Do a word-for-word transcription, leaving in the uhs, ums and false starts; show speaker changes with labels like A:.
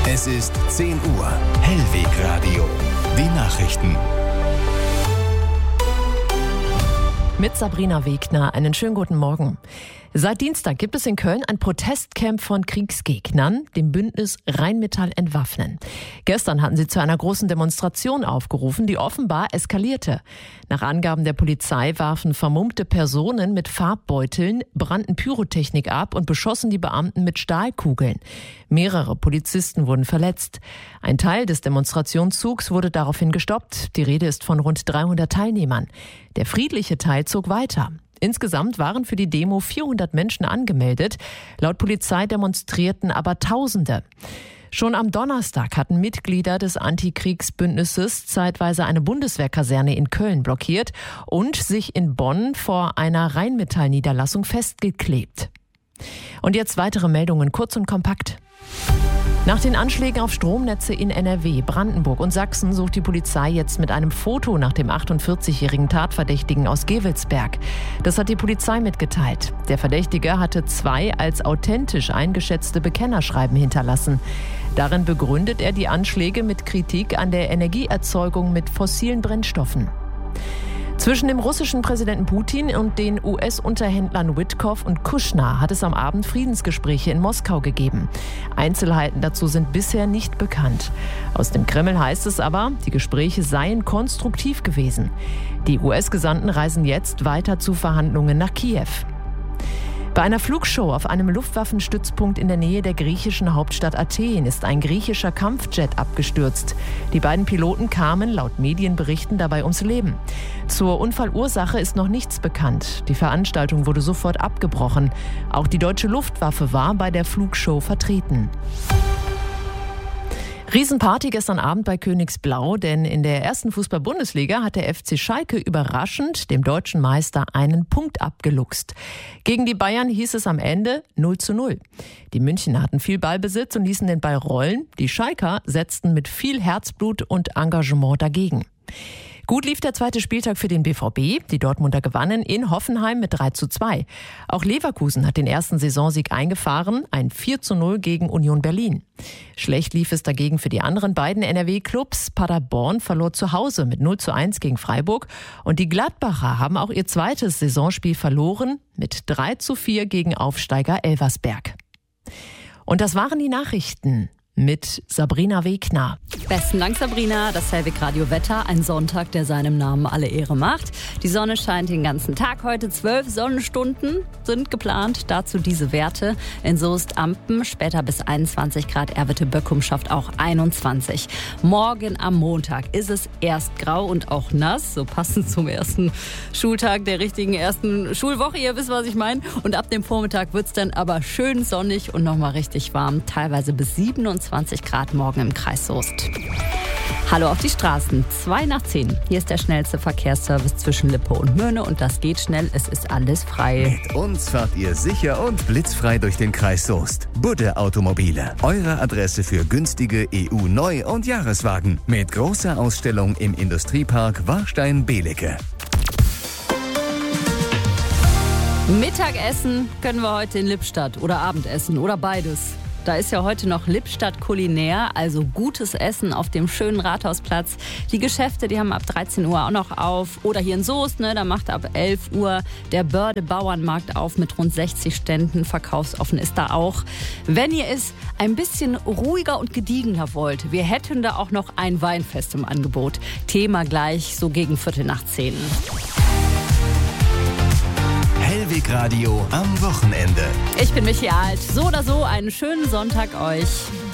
A: Es ist zehn Uhr. Hellwegradio. Die Nachrichten.
B: Mit Sabrina Wegner. Einen schönen guten Morgen. Seit Dienstag gibt es in Köln ein Protestcamp von Kriegsgegnern, dem Bündnis Rheinmetall entwaffnen. Gestern hatten sie zu einer großen Demonstration aufgerufen, die offenbar eskalierte. Nach Angaben der Polizei warfen vermummte Personen mit Farbbeuteln, brannten Pyrotechnik ab und beschossen die Beamten mit Stahlkugeln. Mehrere Polizisten wurden verletzt. Ein Teil des Demonstrationszugs wurde daraufhin gestoppt. Die Rede ist von rund dreihundert Teilnehmern. Der friedliche Teil zog weiter. Insgesamt waren für die Demo vierhundert Menschen angemeldet. Laut Polizei demonstrierten aber Tausende. Schon am Donnerstag hatten Mitglieder des Antikriegsbündnisses zeitweise eine Bundeswehrkaserne in Köln blockiert und sich in Bonn vor einer Rheinmetall-Niederlassung festgeklebt. Und jetzt weitere Meldungen, kurz und kompakt. Nach den Anschlägen auf Stromnetze in N R W, Brandenburg und Sachsen sucht die Polizei jetzt mit einem Foto nach dem achtundvierzigjährigen Tatverdächtigen aus Gevelsberg. Das hat die Polizei mitgeteilt. Der Verdächtige hatte zwei als authentisch eingeschätzte Bekennerschreiben hinterlassen. Darin begründet er die Anschläge mit Kritik an der Energieerzeugung mit fossilen Brennstoffen. Zwischen dem russischen Präsidenten Putin und den U S-Unterhändlern Witkoff und Kushner hat es am Abend Friedensgespräche in Moskau gegeben. Einzelheiten dazu sind bisher nicht bekannt. Aus dem Kreml heißt es aber, die Gespräche seien konstruktiv gewesen. Die U S-Gesandten reisen jetzt weiter zu Verhandlungen nach Kiew. Bei einer Flugshow auf einem Luftwaffenstützpunkt in der Nähe der griechischen Hauptstadt Athen ist ein griechischer Kampfjet abgestürzt. Die beiden Piloten kamen laut Medienberichten dabei ums Leben. Zur Unfallursache ist noch nichts bekannt. Die Veranstaltung wurde sofort abgebrochen. Auch die deutsche Luftwaffe war bei der Flugshow vertreten. Riesenparty gestern Abend bei Königsblau, denn in der ersten Fußball-Bundesliga hat der F C Schalke überraschend dem deutschen Meister einen Punkt abgeluchst. Gegen die Bayern hieß es am Ende null zu null. Die Münchner hatten viel Ballbesitz und ließen den Ball rollen. Die Schalker setzten mit viel Herzblut und Engagement dagegen. Gut lief der zweite Spieltag für den B V B. Die Dortmunder gewannen in Hoffenheim mit drei zu zwei. Auch Leverkusen hat den ersten Saisonsieg eingefahren, ein vier zu null gegen Union Berlin. Schlecht lief es dagegen für die anderen beiden N R W-Clubs. Paderborn verlor zu Hause mit null zu eins gegen Freiburg. Und die Gladbacher haben auch ihr zweites Saisonspiel verloren mit drei zu vier gegen Aufsteiger Elversberg. Und das waren die Nachrichten mit Sabrina Wegner.
C: Besten Dank, Sabrina. Das Hellwegradio Wetter, ein Sonntag, der seinem Namen alle Ehre macht. Die Sonne scheint den ganzen Tag heute. Zwölf Sonnenstunden sind geplant. Dazu diese Werte. In Soest-Ampen später bis einundzwanzig Grad. Erwitte-Böckum schafft auch einundzwanzig. Morgen am Montag ist es erst grau und auch nass. So passend zum ersten Schultag der richtigen ersten Schulwoche. Ihr wisst, was ich meine. Und ab dem Vormittag wird es dann aber schön sonnig und nochmal richtig warm. Teilweise bis siebenundzwanzig Grad morgen im Kreis Soest. Hallo auf die Straßen. Zwei nach zehn. Hier ist der schnellste Verkehrsservice zwischen Lippe und Möhne und das geht schnell. Es ist alles frei.
A: Mit uns fahrt ihr sicher und blitzfrei durch den Kreis Soest. Budde Automobile. Eure Adresse für günstige E U-Neu- und Jahreswagen. Mit großer Ausstellung im Industriepark Warstein-Belecke.
C: Mittagessen können wir heute in Lippstadt oder Abendessen oder beides. Da ist ja heute noch Lippstadt Kulinär, also gutes Essen auf dem schönen Rathausplatz. Die Geschäfte, die haben ab dreizehn Uhr auch noch auf. Oder hier in Soest, ne, da macht ab elf Uhr der Börde Bauernmarkt auf mit rund sechzig Ständen. Verkaufsoffen ist da auch. Wenn ihr es ein bisschen ruhiger und gediegener wollt, wir hätten da auch noch ein Weinfest im Angebot. Thema gleich so gegen Viertel nach zehn.
A: Hellwegradio am Wochenende.
C: Ich bin Michi Alt. So oder so einen schönen Sonntag euch.